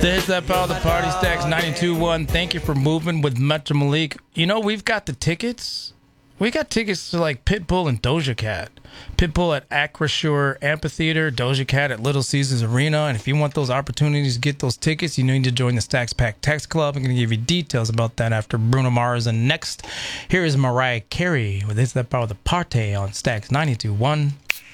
There's that power, the party stacks 92.1. Thank you for moving with Metro Malik. You know, we've got the tickets. We got tickets to like Pitbull and Doja Cat. Pitbull at Acrisure Amphitheater, Doja Cat at Little Caesars Arena. And if you want those opportunities to get those tickets, you need to join the Stacks Pack Text Club. I'm going to give you details about that after Bruno Mars. And next, here is Mariah Carey with It's That Power, the Party on Stacks 92.1.